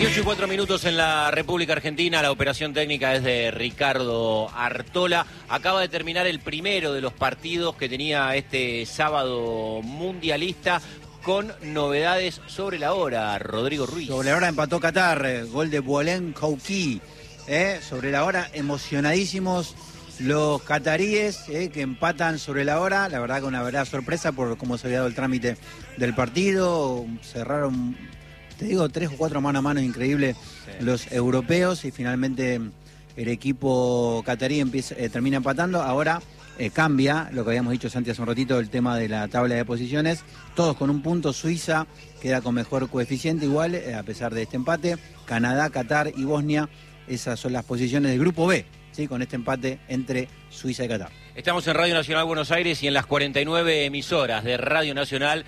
18:04 en la República Argentina. La operación técnica es de Ricardo Artola. Acaba de terminar el primero de los partidos que tenía este sábado mundialista, con novedades sobre la hora. Rodrigo Ruiz. Sobre la hora empató Qatar, gol de Boualem Kouki. Sobre la hora, emocionadísimos los cataríes que empatan sobre la hora. La verdad que una verdadera sorpresa por cómo se había dado el trámite del partido. Cerraron, te digo, 3 o 4 mano a mano increíble los europeos, y finalmente el equipo catarí termina empatando. Ahora cambia lo que habíamos dicho Santi hace un ratito, el tema de la tabla de posiciones. Todos con un punto. Suiza queda con mejor coeficiente igual, a pesar de este empate. Canadá, Qatar y Bosnia, esas son las posiciones del grupo B, ¿sí? Con este empate entre Suiza y Qatar. Estamos en Radio Nacional Buenos Aires y en las 49 emisoras de Radio Nacional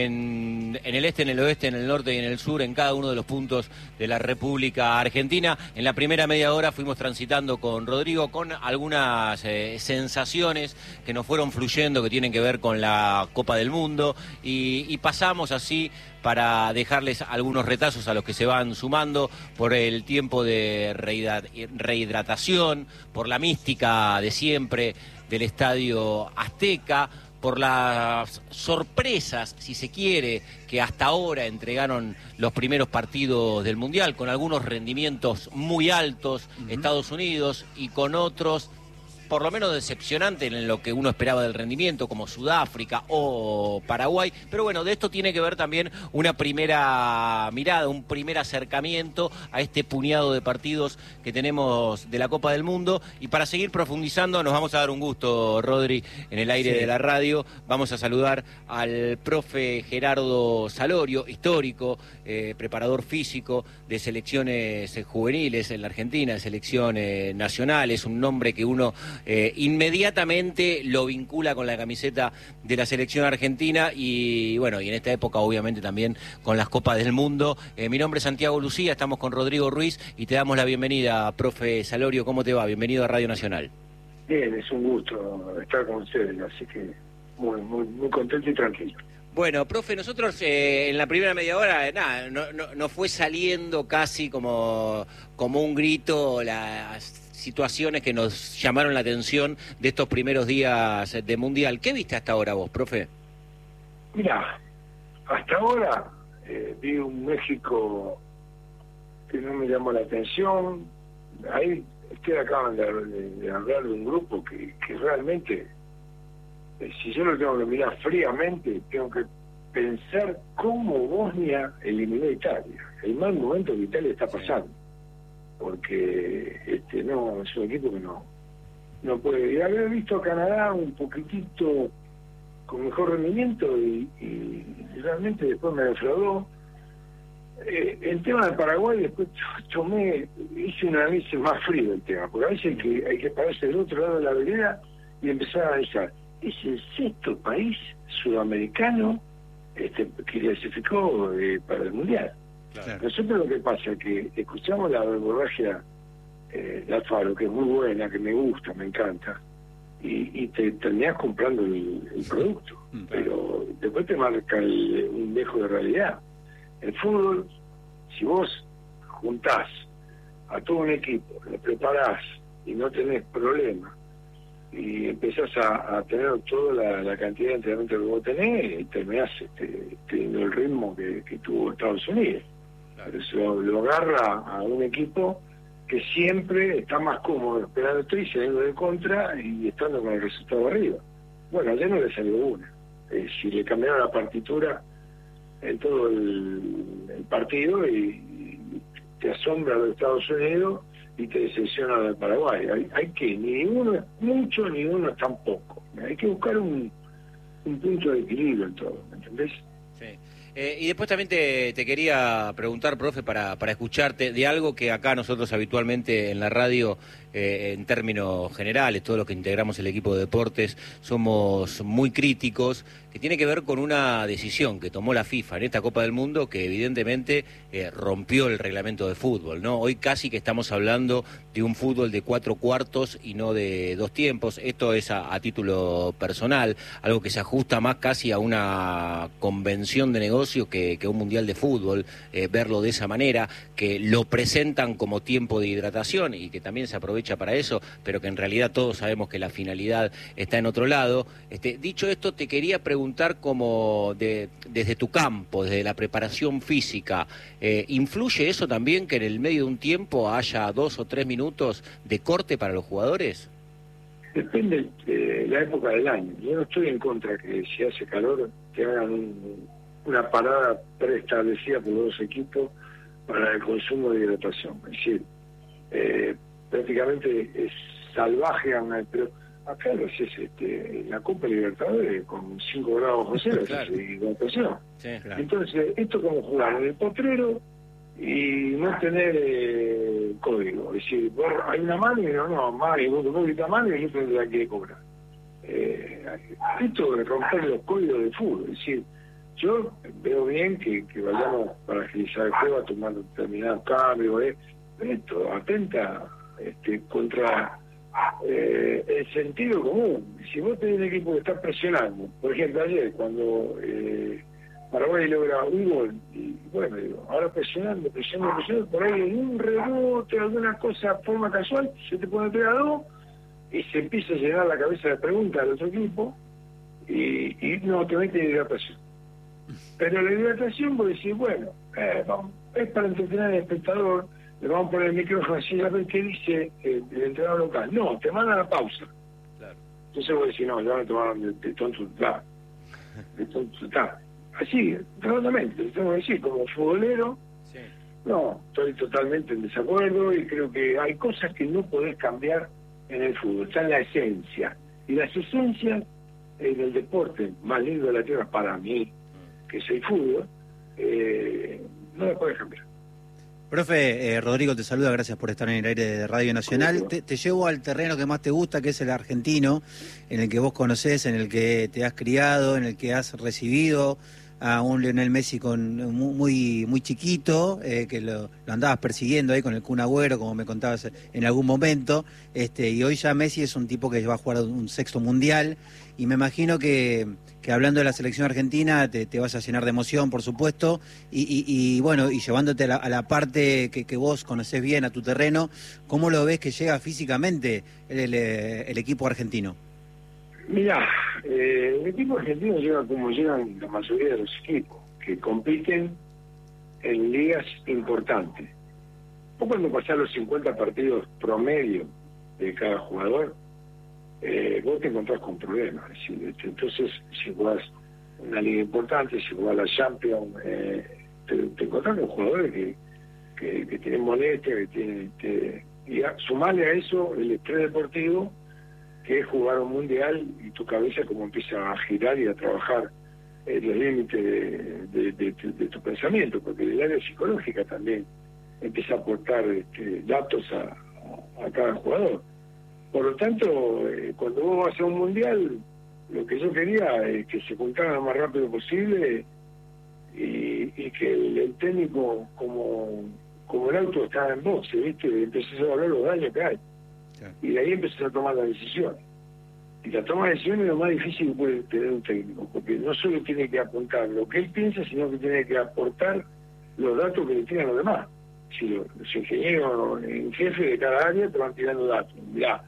en el este, en el oeste, en el norte y en el sur, en cada uno de los puntos de la República Argentina. En la primera media hora fuimos transitando con Rodrigo con algunas sensaciones que nos fueron fluyendo, que tienen que ver con la Copa del Mundo, y pasamos así para dejarles algunos retazos a los que se van sumando por el tiempo de rehidratación, por la mística de siempre del Estadio Azteca, por las sorpresas, si se quiere, que hasta ahora entregaron los primeros partidos del Mundial, con algunos rendimientos muy altos, Estados Unidos, y con otros por lo menos decepcionantes en lo que uno esperaba del rendimiento, como Sudáfrica o Paraguay. Pero bueno, de esto tiene que ver también una primera mirada, un primer acercamiento a este puñado de partidos que tenemos de la Copa del Mundo. Y para seguir profundizando, nos vamos a dar un gusto, Rodri, en el aire de la radio. Vamos a saludar al profe Gerardo Salorio, histórico, preparador físico de selecciones juveniles en la Argentina, de selecciones nacionales, un nombre que uno inmediatamente lo vincula con la camiseta de la selección argentina, y bueno, y en esta época obviamente también con las Copas del Mundo. Mi nombre es Santiago Lucía, estamos con Rodrigo Ruiz y te damos la bienvenida, profe Salorio. ¿Cómo te va? Bienvenido a Radio Nacional. Bien, es un gusto estar con ustedes, así que muy contento y tranquilo. Bueno, profe, nosotros en la primera media hora, no fue saliendo casi como un grito las situaciones que nos llamaron la atención de estos primeros días de Mundial. ¿Qué viste hasta ahora vos, profe? Mira, hasta ahora vi un México que no me llamó la atención. Ahí ustedes acaban de hablar de un grupo que realmente, si yo lo tengo que mirar fríamente, tengo que pensar cómo Bosnia eliminó a Italia. El mal momento que Italia está pasando. Porque no es un equipo que no puede. Y haber visto a Canadá un poquitito con mejor rendimiento y realmente después me defraudó. El tema de Paraguay, después hice un análisis más frío del tema, porque a veces hay que pararse del otro lado de la vereda y empezar a analizar. Es el 6º país sudamericano que clasificó para el Mundial. Claro. Nosotros lo que pasa es que escuchamos la verborragia de Alfaro, que es muy buena, que me gusta, me encanta, y te terminás comprando el producto, pero después te marca un dejo de realidad. El fútbol, si vos juntás a todo un equipo, lo preparás y no tenés problema, y empezás a tener toda la cantidad de entrenamiento que vos tenés, y terminás teniendo el ritmo que tuvo Estados Unidos. Eso lo agarra a un equipo que siempre está más cómodo esperando esto y saliendo de contra y estando con el resultado arriba. Bueno, ayer no le salió una. Si le cambiaron la partitura en todo el partido, y te asombra lo de Estados Unidos y te decepciona lo de Paraguay. Hay que, ni uno es mucho ni uno es tan poco. Hay que buscar un punto de equilibrio en todo, ¿me entendés? Sí. Y después también te quería preguntar, profe, para escucharte de algo que acá nosotros habitualmente en la radio, en términos generales, todos los que integramos el equipo de deportes, somos muy críticos, que tiene que ver con una decisión que tomó la FIFA en esta Copa del Mundo que evidentemente rompió el reglamento de fútbol, ¿no? Hoy casi que estamos hablando de un fútbol de 4 cuartos y no de 2 tiempos. Esto es a título personal, algo que se ajusta más casi a una convención de negocio que un mundial de fútbol, verlo de esa manera, que lo presentan como tiempo de hidratación y que también se aprovecha para eso, pero que en realidad todos sabemos que la finalidad está en otro lado. Dicho esto, te quería preguntar como desde tu campo, desde la preparación física, ¿influye eso también que en el medio de un tiempo haya 2 o 3 minutos de corte para los jugadores? Depende de la época del año. Yo no estoy en contra que si hace calor que hagan una parada preestablecida por los dos equipos para el consumo de hidratación. Es decir, prácticamente es salvaje, pero acá lo haces la Copa Libertadores con 5 grados bajo cero, claro. Es hidratación. Sí, claro. Entonces, esto como jugar en el potrero y no tener código. Es decir, hay una mano y no, más, y vos gritas mano y yo tendrá que cobrar. Esto de romper los códigos de fútbol. Es decir, yo veo bien que vayamos para agilizar el juego, a tomar determinados cambios. Esto atenta contra el sentido común. Si vos tenés un equipo que está presionando, por ejemplo, ayer cuando Paraguay logra un gol, y bueno, digo, ahora presionando, por ahí en un rebote, alguna cosa, forma casual, se te pone 3-2 y se empieza a llenar la cabeza de preguntas al otro equipo y no te mete hidratación. Pero la hidratación, vos decís, bueno, es para entretener al espectador, le vamos a poner el micrófono así, a ver qué dice el entrenador local. No, te manda la pausa. Claro. Entonces vos decís, no, ya me tomaron de tonto, así, redondamente, tengo que decir, como futbolero, sí. No, estoy totalmente en desacuerdo y creo que hay cosas que no podés cambiar en el fútbol, está en la esencia. Y las esencias en el deporte más lindo de la tierra para mí, que es el fútbol, no las podés cambiar. Profe, Rodrigo te saluda, gracias por estar en el aire de Radio Nacional. Te llevo al terreno que más te gusta, que es el argentino, en el que vos conocés, en el que te has criado, en el que has recibido a un Lionel Messi muy chiquito, que lo andabas persiguiendo ahí con el Kun Agüero, como me contabas en algún momento, y hoy ya Messi es un tipo que va a jugar un 6º mundial, y me imagino que hablando de la selección argentina te vas a llenar de emoción, por supuesto, y bueno, y llevándote a la parte que vos conocés bien, a tu terreno, ¿cómo lo ves que llega físicamente el equipo argentino? Mirá, el equipo argentino llega como llegan la mayoría de los equipos, que compiten en ligas importantes. Vos cuando pasás los 50 partidos promedio de cada jugador, vos te encontrás con problemas. Entonces, si jugás una liga importante, si jugás la Champions, te encontrás con jugadores que tienen molestia, que tienen... y sumarle a eso el estrés deportivo, que es jugar un mundial y tu cabeza como empieza a girar y a trabajar los límites de tu pensamiento, porque el área psicológica también empieza a aportar datos a cada jugador. Por lo tanto, cuando vos vas a un mundial, lo que yo quería es que se juntaran lo más rápido posible y que el técnico, como el auto está en boxe, ¿viste? Empezás a evaluar los daños que hay. Y de ahí empezás a tomar las decisiones. Y la toma de decisiones es lo más difícil que puede tener un técnico, porque no solo tiene que apuntar lo que él piensa, sino que tiene que aportar los datos que le tiran los demás. Si los ingenieros en jefe de cada área te van tirando datos. Mirá,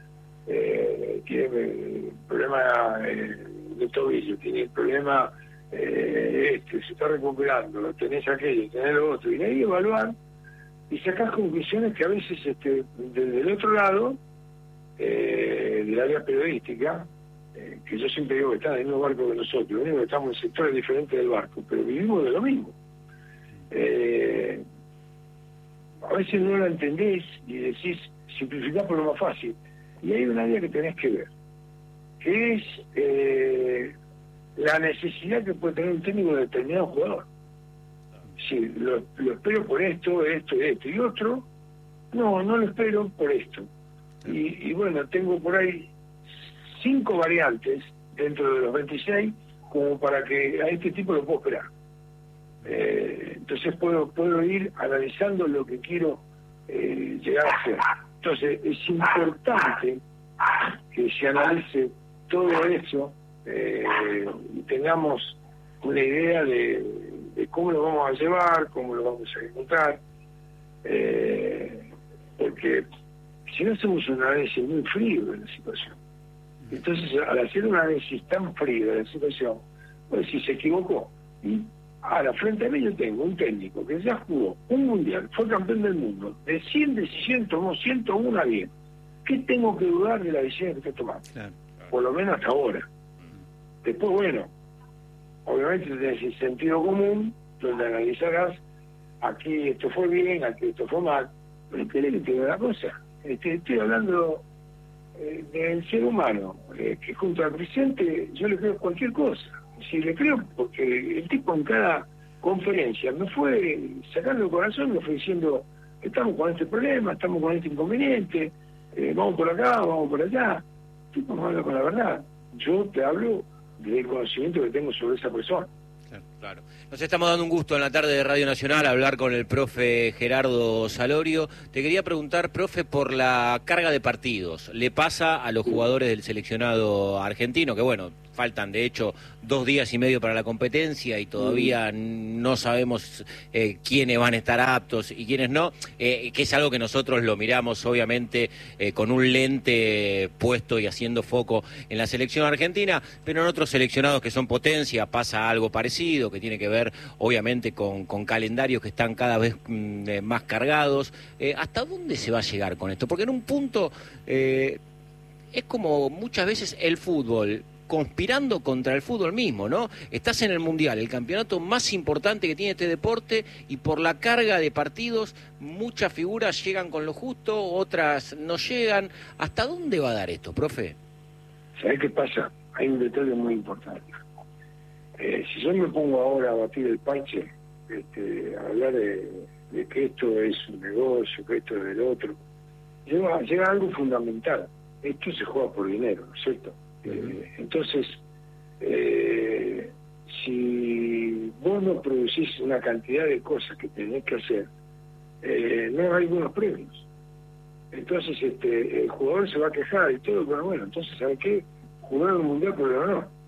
tiene problema de tobillo, tiene problema se está recuperando, tenés aquello, tenés lo otro. Y de ahí evaluar y sacás conclusiones que a veces desde el otro lado del área periodística, que yo siempre digo que están en el mismo barco que nosotros, lo único que estamos en sectores diferentes del barco, pero vivimos de lo mismo. A veces no lo entendés y decís, simplificá por lo más fácil. Y hay un área que tenés que ver, que es la necesidad que puede tener un técnico de determinado jugador. Sí, lo espero por esto, y otro, no lo espero por esto. Y bueno, tengo por ahí 5 variantes dentro de los 26 como para que a este tipo lo puedo esperar. Entonces puedo ir analizando lo que quiero llegar a hacer. Entonces es importante que se analice todo eso y tengamos una idea de cómo lo vamos a llevar, cómo lo vamos a ejecutar, porque si no hacemos un análisis muy frío de la situación, entonces al hacer un análisis tan frío de la situación, pues si se equivocó, y ahora frente a mí yo tengo un técnico que ya jugó un mundial, fue campeón del mundo, de 100 decisiones tomó 101 bien. ¿Qué tengo que dudar de la decisión que está tomando? Claro. Por lo menos hasta ahora. Después, bueno, obviamente tenés el sentido común, donde analizarás, aquí esto fue bien, aquí esto fue mal, pero ¿querés que te diga una cosa? Estoy hablando del ser humano, que junto al presidente yo le creo cualquier cosa. Si le creo, porque el tipo en cada conferencia me fue sacando el corazón, me fue diciendo, estamos con este problema, estamos con este inconveniente, vamos por acá, vamos por allá. El tipo me habla con la verdad. Yo te hablo del conocimiento que tengo sobre esa persona. Claro. Nos estamos dando un gusto en la tarde de Radio Nacional hablar con el profe Gerardo Salorio. Te quería preguntar, profe, por la carga de partidos. ¿Le pasa a los jugadores del seleccionado argentino, que bueno, faltan de hecho 2 días y medio para la competencia y todavía no sabemos quiénes van a estar aptos y quiénes no, que es algo que nosotros lo miramos obviamente con un lente puesto y haciendo foco en la selección argentina, pero en otros seleccionados que son potencia pasa algo parecido, que tiene que ver obviamente con calendarios que están cada vez más cargados. ¿Hasta dónde se va a llegar con esto? Porque en un punto es como muchas veces el fútbol conspirando contra el fútbol mismo, ¿no? Estás en el Mundial, el campeonato más importante que tiene este deporte, y por la carga de partidos, muchas figuras llegan con lo justo, otras no llegan. ¿Hasta dónde va a dar esto, profe? ¿Sabés qué pasa? Hay un detalle muy importante. Si yo me pongo ahora a batir el parche, a hablar de que esto es un negocio, que esto es del otro, llega algo fundamental. Esto se juega por dinero, ¿no es cierto? Entonces, si vos no producís una cantidad de cosas que tenés que hacer, no hay buenos premios. Entonces el jugador se va a quejar y todo, pero bueno, entonces ¿sabe qué? Jugar un mundial pero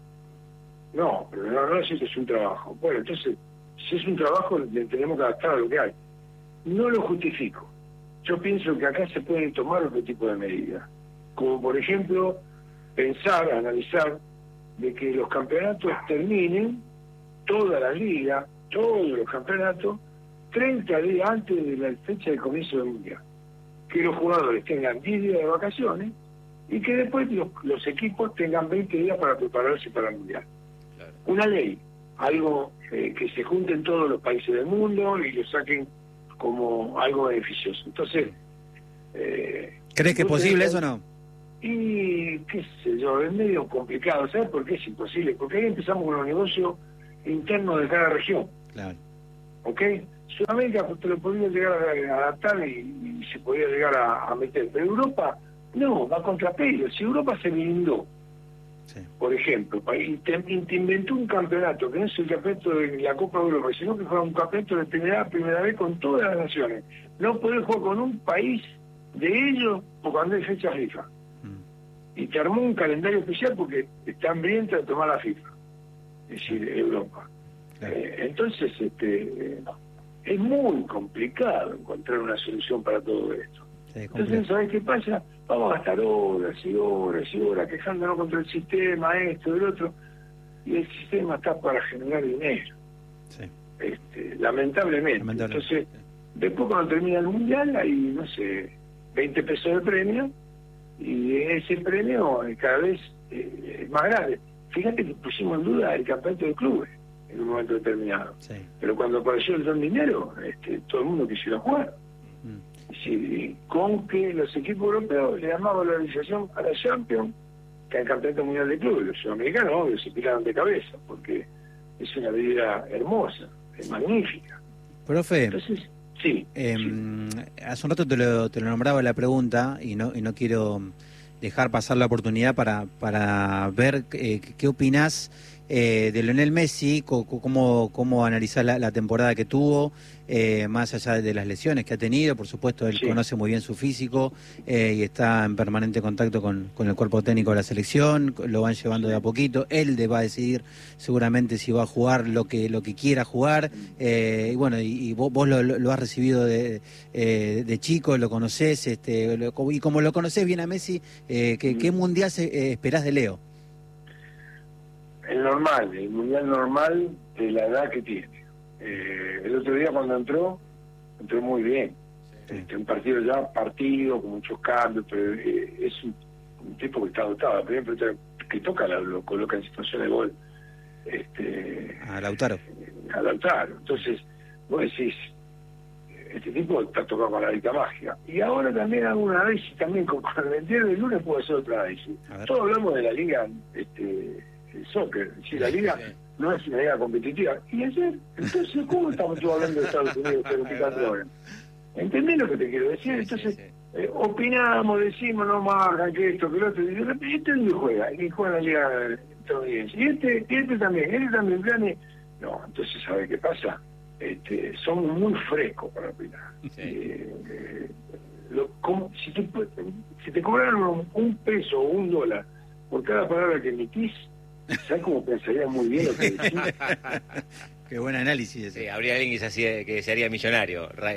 no, pero no es que es un trabajo. Bueno, entonces, si es un trabajo, le tenemos que adaptar a lo que hay. No lo justifico. Yo pienso que acá se pueden tomar otro tipo de medidas, como por ejemplo pensar, analizar de que los campeonatos terminen, toda la liga, todos los campeonatos, 30 días antes de la fecha de comienzo del mundial. Que los jugadores tengan 10 días de vacaciones y que después los equipos tengan 20 días para prepararse para el mundial. Claro. Una ley, algo que se junten todos los países del mundo y lo saquen como algo beneficioso. Entonces, ¿crees que es posible eso o no? Y qué sé yo, es medio complicado. ¿Sabes por qué es imposible? Porque ahí empezamos con los negocios internos de cada región. Claro. ¿Ok? Sudamérica te lo podía llegar a adaptar y se podía llegar a meter. Pero Europa, no, va contra pelo. Si Europa se blindó, sí, por ejemplo, y te inventó un campeonato, que no es el campeonato de la Copa de Europa, sino que fue un campeonato de primera vez con todas las naciones. No podés jugar con un país de ellos o cuando hay fecha FIFA. Y te armó un calendario especial porque está hambrienta de tomar la FIFA, es decir, Europa. Claro. Entonces, es muy complicado encontrar una solución para todo esto. Sí, entonces, ¿sabés qué pasa? Vamos a gastar horas y horas y horas quejándonos contra el sistema, esto, el otro, y el sistema está para generar dinero. Sí. Lamentablemente. Entonces, después cuando termina el mundial hay, no sé, 20 pesos de premio, y ese premio cada vez es más grande. Fíjate que pusimos en duda el campeonato de clubes en un momento determinado. Sí. Pero cuando apareció el don dinero, todo el mundo quisiera jugar. Es decir, con que los equipos europeos le dan más valorización a la Champions que al campeonato mundial de clubes. Los sudamericanos, obvio, se tiraron de cabeza porque es una vida hermosa, es magnífica. Profe, entonces, sí, hace un rato te lo nombraba la pregunta y no quiero dejar pasar la oportunidad para ver qué opinás de Lionel Messi, cómo analizar la temporada que tuvo, más allá de las lesiones que ha tenido. Por supuesto, él conoce muy bien su físico y está en permanente contacto con el cuerpo técnico de la selección, lo van llevando de a poquito. Él va a decidir seguramente si va a jugar lo que quiera jugar, y bueno, y vos lo has recibido de chico, lo conocés, y como lo conocés bien a Messi, ¿qué mundial esperás de Leo? El mundial normal de la edad que tiene. El otro día cuando entró muy bien. Un partido con muchos cambios, pero es un tipo que está dotado. Por ejemplo, que toca, lo coloca en situación de gol. A Lautaro. Entonces, vos decís, este tipo está tocado con la varita mágica. Y ahora también hago un análisis también con el entierro del lunes, puedo hacer otro análisis. Todos hablamos de la liga el soccer, si la liga no es una liga competitiva. Y ayer, entonces, ¿cómo estamos todos hablando de Estados Unidos 24 horas? ¿Entendés lo que te quiero decir? Entonces, opinamos, decimos, no marcan, que esto, que lo otro, y de repente este no juega en la liga estadounidense. Y este también, planes. No, entonces, ¿sabe qué pasa? Son muy frescos para opinar. Si te cobraron $1 o $1 por cada palabra que emitís, ¿sabes cómo pensarías muy bien lo que decís? Qué buen análisis ese. Sí, habría alguien que se haría millonario.